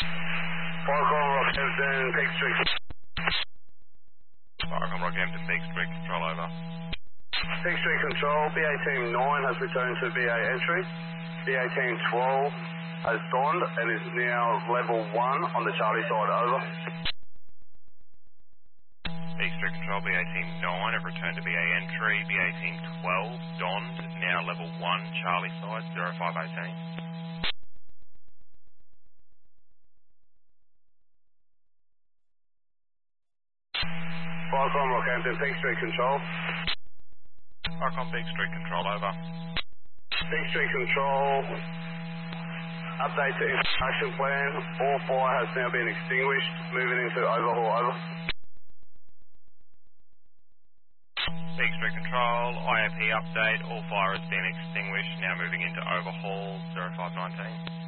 Falcon Rockhampton, Peak Street. Falcon Rockhampton, Peak Street, control over. Peak Street Control, BA Team 9 has returned to BA entry. BA Team 12 has donned and is now level 1 on the Charlie side, over. Peak Street Control, BA Team 9 have returned to BA entry. BA Team 12, donned, now level 1, Charlie side, 0518. Falcon Rockhampton, Peak Street Control. Falcon Peak Street Control, over. Peak Street Control, update to action plan. All fire has now been extinguished, moving into overhaul, over. Peak Street Control, IAP update, all fire has been extinguished, now moving into overhaul, 0519.